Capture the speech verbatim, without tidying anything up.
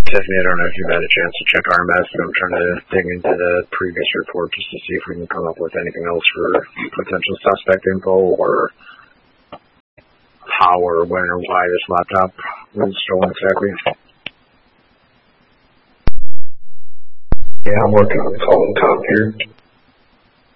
Tiffany, I don't know if you've had a chance to check R M S, but I'm trying to dig into the previous report just to see if we can come up with anything else for potential suspect info or how or when or why this laptop was stolen exactly. Yeah, I'm working on calling cop here.